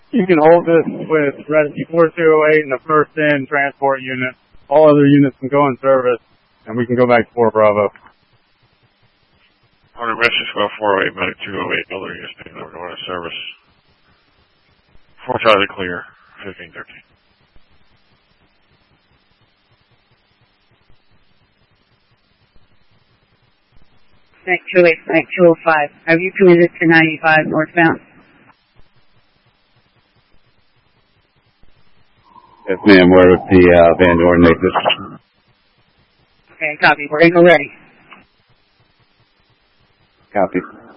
You can hold this with Rescue 4208 and the first in transport unit. All other units can go in service, and we can go back to Fort Bravo. Order Rescue Squad 408, Medic 208, Builder units taking over to order service. 4 Charlie clear, 1513. Medic 208, Medic 205. Have you committed to 95 northbound? Yes, ma'am. We're with the Van Dorn Nexus. Okay, copy. We're going to go ready. Copy.